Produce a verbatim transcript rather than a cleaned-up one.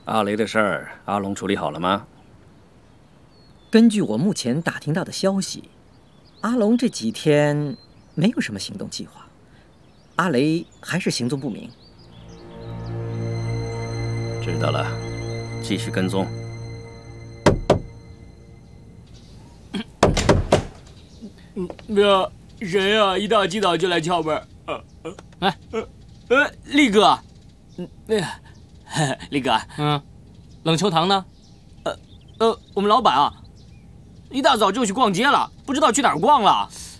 阿雷的事儿，阿龙处理好了吗？ 根据我目前打听到的消息，阿龙这几天没有什么行动计划，阿雷还是行踪不明。 知道了，继续跟踪。 嗯，那谁呀？一大清早就来敲门。呃呃， 哎， 呃呃，力哥，嗯，那个，力哥， 嗯，冷秋堂呢？ 呃呃，我们老板啊，一大早就去逛街了，不知道去哪儿逛了。